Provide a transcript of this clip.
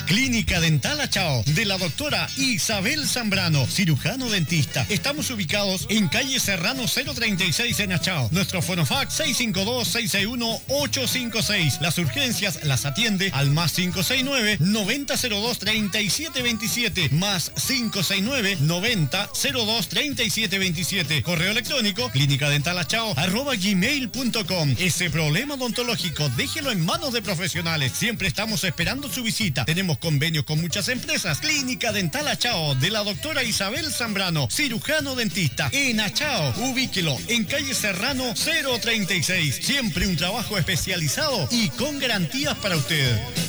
Clínica Dental Achao, de la doctora Isabel Zambrano, cirujano dentista. Estamos ubicados en calle Serrano 036 en Achao. Nuestro fonofax 652-661-856. Las urgencias las atiende al más 569-9002-3727, más 569-9002-3727. Correo electrónico clínicadentalachao@gmail.com. Ese problema odontológico, déjelo en manos de profesionales. Siempre estamos esperando su visita. Tenemos convenios con muchas empresas. Clínica Dental Achao, de la doctora Isabel Zambrano, cirujano dentista, en Achao. Ubíquelo en calle Serrano 036. Siempre un trabajo especializado y con garantías para usted.